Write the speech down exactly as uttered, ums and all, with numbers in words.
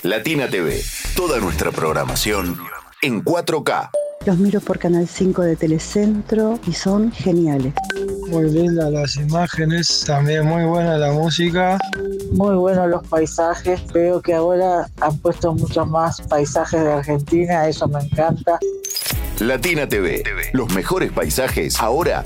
Latina T V, toda nuestra programación en cuatro K. Los miro por Canal cinco de Telecentro y son geniales. Muy lindas las imágenes, también muy buena la música. Muy buenos los paisajes, veo que ahora han puesto muchos más paisajes de Argentina, eso me encanta. Latina T V, los mejores paisajes ahora